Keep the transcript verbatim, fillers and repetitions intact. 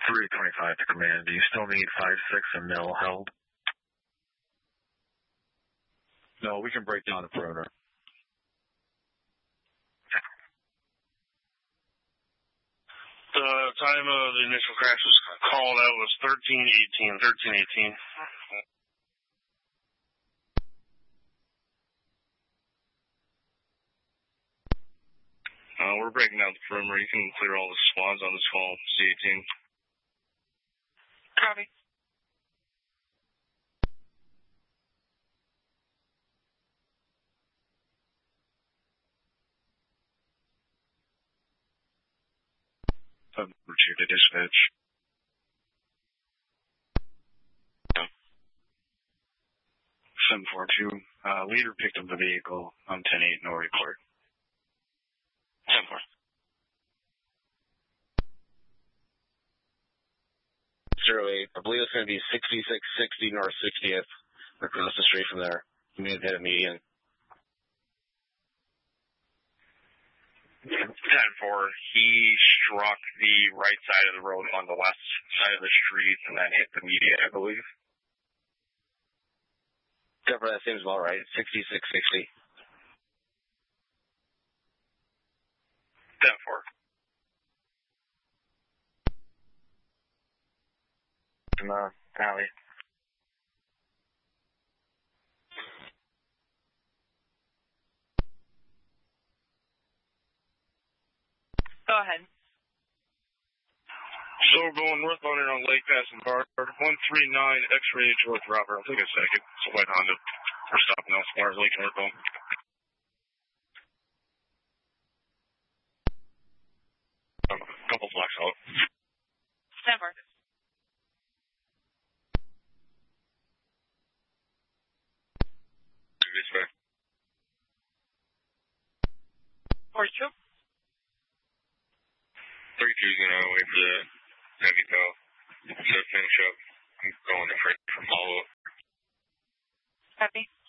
three twenty-five to command. Do you still need five six and mill held? No, we can break down the perimeter. The time of the initial crash was called out was thirteen eighteen. thirteen eighteen. Uh, we're breaking down the perimeter. You can clear all the squads on this call, C eighteen. Copy. seven four two to dispatch. seven four two, uh, leader picked up the vehicle on ten eight, no report. ten four. zero eight, I believe it's going to be sixty-six sixty North sixtieth, across the street from there. You may have hit a median. ten four, he struck the right side of the road on the west side of the street and then hit the median, I believe. ten four, that seems about right. sixty-six sixty. ten four. From the alley. Go ahead. So we're going northbound on Lake Pass and Bar. one three nine X-ray George Robert. I'll take a second. It's a white Honda. We're stopping elsewhere. Lake northbound. Um, a couple blocks out. Never. This way. forty-two. thirty-two's gonna wait for the heavy tow. So finish up. I'm going to for follow-up. Copy.